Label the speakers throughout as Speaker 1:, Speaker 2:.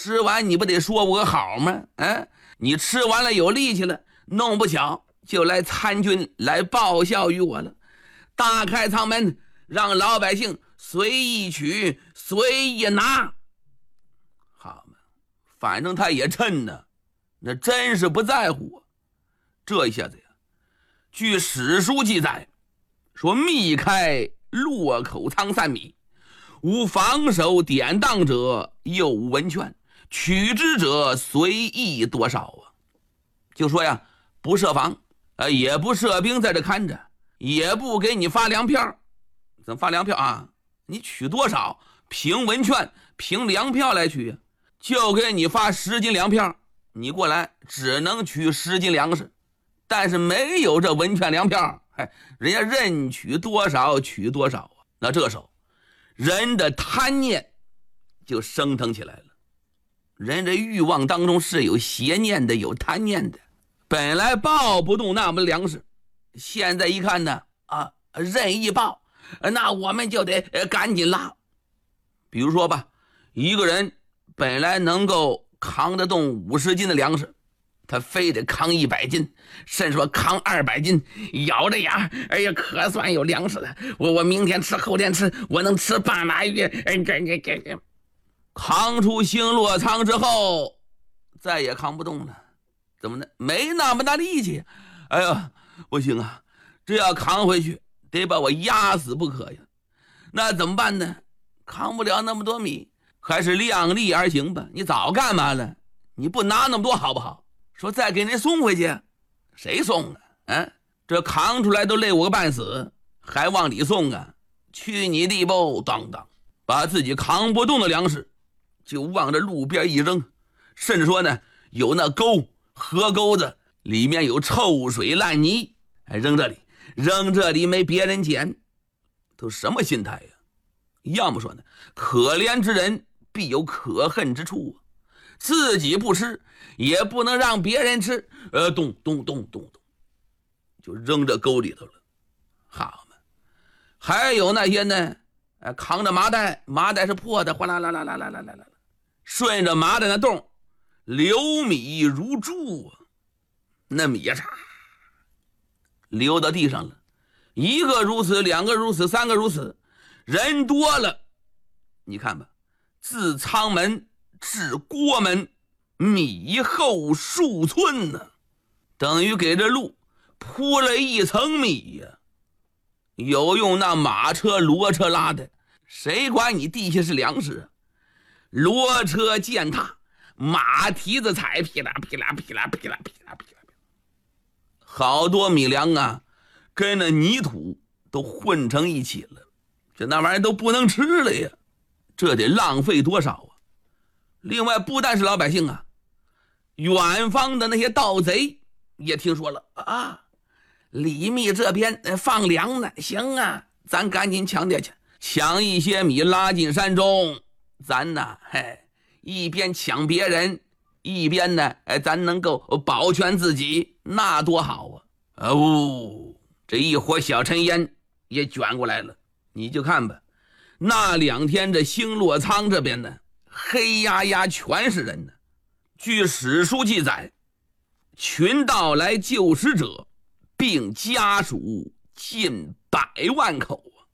Speaker 1: 吃完你不得说我个好吗？你吃完了有力气了，弄不巧就来参军来报效于我了。大开仓门，让老百姓随意取随意拿。好嘛，反正他也趁呢，那真是不在乎我。这一下子呀，据史书记载说，密开洛口仓3米，无防守典当者，又无文券，取之者随意多少啊。就说呀，不设防，也不设兵在这看着，也不给你发粮票。怎么发粮票啊？你取多少凭文券凭粮票来取，就给你发10斤粮票，你过来只能取10斤粮食，但是没有这文券粮票，人家任取多少取多少啊。那这时候人的贪念就升腾起来了。人的欲望当中是有邪念的，有贪念的。本来抱不动那么粮食，现在一看呢，任意抱，那我们就得赶紧拉。比如说吧，一个人本来能够扛得动50斤的粮食，他非得扛100斤，甚至说扛200斤，咬着牙，哎呀，可算有粮食了，我明天吃后天吃，我能吃半拉月。扛出星洛仓之后，再也扛不动了。怎么呢？没那么大力气。哎呀，不行啊，这要扛回去得把我压死不可呀。那怎么办呢？扛不了那么多米，还是量力而行吧。你早干嘛了？你不拿那么多好不好？说再给人送回去，谁送啊？这扛出来都累我个半死，还往里送啊？去你地步！当当，把自己扛不动的粮食就往这路边一扔，甚至说呢，有那沟河沟子里面有臭水烂泥，扔这里没别人捡，都什么心态呀？要么说呢，可怜之人必有可恨之处啊，自己不吃也不能让别人吃，咚，就扔这沟里头了。好嘛，还有那些呢，扛着麻袋是破的，哗啦啦啦啦啦啦啦啦，顺着麻袋那洞流米如注啊，那米呀流到地上了，一个如此，2个如此，3个如此，人多了，你看吧，自仓门至郭门，米厚数寸呢，等于给这路铺了一层米呀。有用那马车骡车拉的，谁管你地下是粮食啊？骡车践踏，马蹄子踩，噼啦噼啦噼啦噼啦噼啦噼啦，好多米粮啊，跟那泥土都混成一起了，这那玩意儿都不能吃了呀，这得浪费多少啊！另外，不但是老百姓啊，远方的那些盗贼也听说了啊，李密这边放粮呢，行啊，咱赶紧抢点去，抢一些米拉进山中，咱呢，一边抢别人，一边呢，咱能够保全自己，那多好啊！这一伙小尘烟也卷过来了，你就看吧，那2天这星洛仓这边呢，黑压压全是人呢。据史书记载，群盗来救使者并家属近100万口啊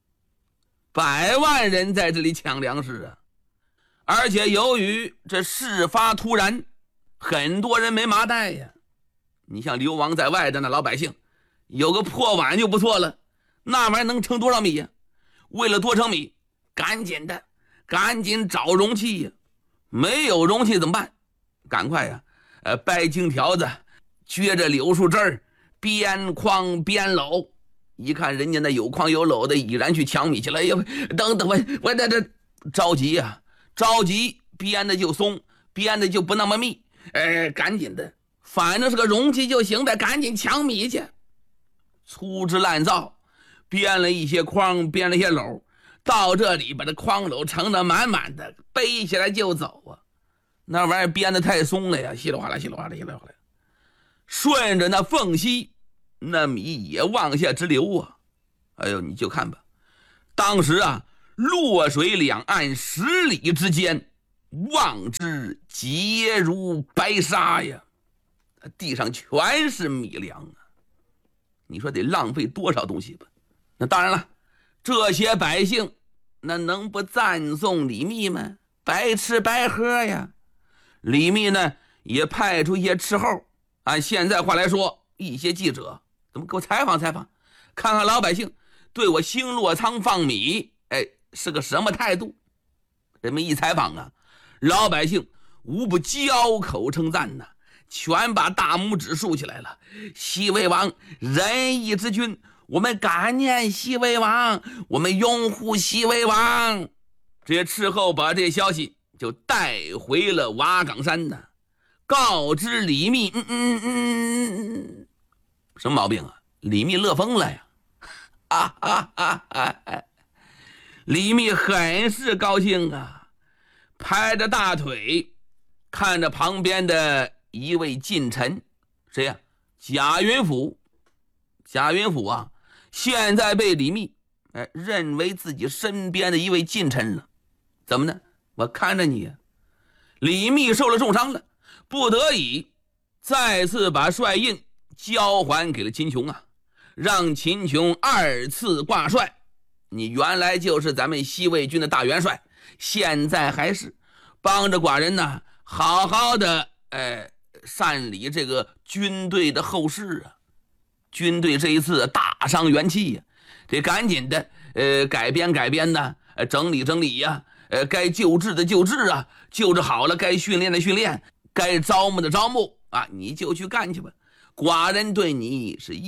Speaker 1: ，100万人在这里抢粮食啊！而且由于这事发突然，很多人没麻袋呀。你像流亡在外的那老百姓，有个破碗就不错了，那玩意儿能盛多少米呀？为了多盛米，赶紧找容器呀！没有容器怎么办？赶快呀，掰荆条子，撅着柳树枝儿，边筐边篓。一看人家那有筐有篓的，已然去抢米去了。哎呦，等我这着急呀，着急，编的就松，编的就不那么密。赶紧的，反正是个容器就行呗，赶紧抢米去。粗制滥造，编了一些筐，编了一些篓，到这里把这筐篓盛得满满的，背起来就走啊。那玩意儿编得太松了呀，稀里哗啦稀里哗啦稀里哗啦，顺着那缝隙，那米也往下直流啊。哎呦，你就看吧，当时啊，洛水两岸10里之间， 望之皆如白沙呀，地上全是米粮啊！你说得浪费多少东西吧？那当然了，这些百姓那能不赞颂李密吗？白吃白喝呀！李密呢也派出一些斥候，按现在话来说，一些记者怎么给我采访采访，看看老百姓对我兴洛仓放米，是个什么态度？这么一采访啊，老百姓无不交口称赞呐，全把大拇指竖起来了。西魏王仁义之君，我们感念西魏王，我们拥护西魏王。这些斥候把这消息就带回了瓦岗山呢，告知李密。什么毛病啊？李密乐疯了呀！李密很是高兴啊，拍着大腿看着旁边的一位近臣，谁呀？贾云甫。贾云甫啊，现在被李密认为自己身边的一位近臣了。怎么呢？我看着你啊，李密受了重伤了，不得已再次把帅印交还给了秦琼啊，让秦琼2次挂帅。你原来就是咱们西魏军的大元帅，现在还是帮着寡人呢好好的善理这个军队的后事啊。军队这一次大伤元气呀，得赶紧的改编呢，整理呀，该救治的救治啊，救治好了该训练的训练，该招募的招募啊，你就去干去吧。寡人对你是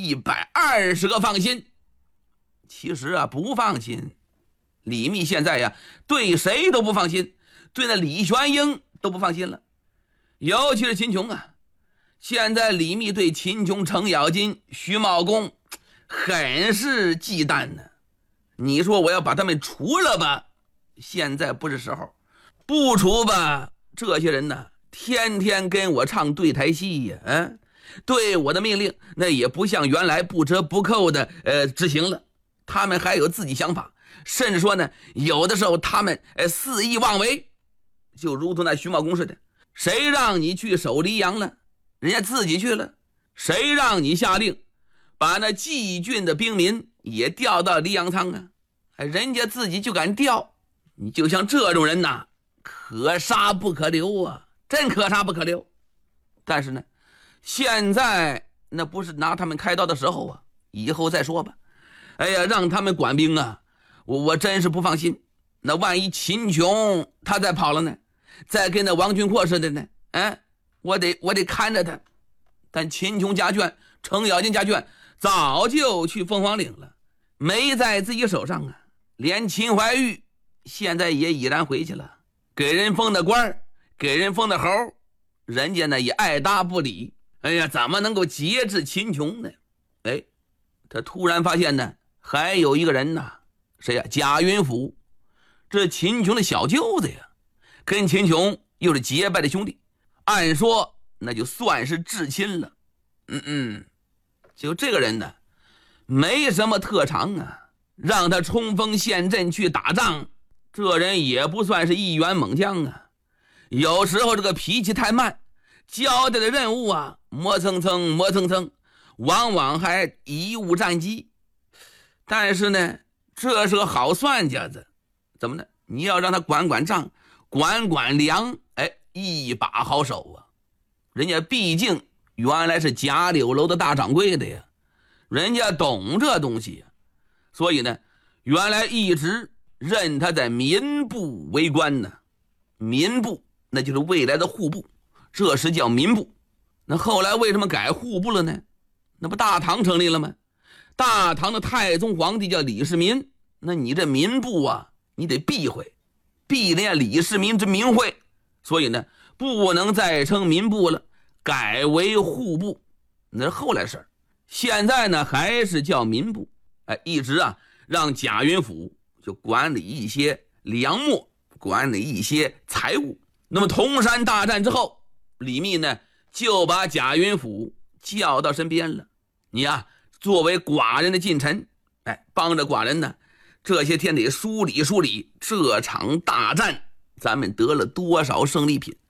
Speaker 1: 120个放心。其实啊，不放心。李密现在呀，对谁都不放心，对那李玄英都不放心了，尤其是秦琼啊。现在李密对秦琼、程咬金、徐茂公很是忌惮呢。你说我要把他们除了吧，现在不是时候；不除吧，这些人呢，天天跟我唱对台戏呀，对我的命令那也不像原来不折不扣的执行了。他们还有自己想法，甚至说呢，有的时候他们肆意妄为，就如同那徐茂公似的。谁让你去守黎阳了，人家自己去了；谁让你下令把那蓟郡的兵民也调到黎阳仓啊，人家自己就敢调。你就像这种人呐，可杀不可留啊，真可杀不可留。但是呢，现在那不是拿他们开刀的时候啊，以后再说吧。让他们管兵啊，我真是不放心。那万一秦琼他再跑了呢，再跟那王俊阔似的呢，我得看着他。但秦琼家眷、程咬金家眷早就去凤凰岭了，没在自己手上啊。连秦怀玉现在也已然回去了，给人封的官，给人封的侯，人家呢也爱答不理。怎么能够节制秦琼呢？他突然发现呢，还有一个人呢，谁呀？贾云甫，这秦琼的小舅子呀，跟秦琼又是结拜的兄弟，按说那就算是至亲了。就这个人呢，没什么特长啊，让他冲锋陷阵去打仗，这人也不算是一员猛将啊。有时候这个脾气太慢，交代的任务啊，磨蹭蹭，往往还贻误战机。但是呢，这是个好算家子。怎么呢？你要让他管账、管粮，一把好手啊。人家毕竟原来是贾柳楼的大掌柜的呀，人家懂这东西呀。所以呢，原来一直任他在民部为官呢。民部那就是未来的户部，这时叫民部。那后来为什么改户部了呢？那不大唐成立了吗？大唐的太宗皇帝叫李世民，那你这民部啊，你得避讳，避人家李世民之名讳，所以呢，不能再称民部了，改为户部。那是后来事儿。现在呢，还是叫民部。一直啊，让贾云甫就管理一些粮秣，管理一些财物。那么铜山大战之后，李密呢就把贾云甫叫到身边了。你啊，作为寡人的近臣，帮着寡人呢，这些天得梳理这场大战咱们得了多少胜利品。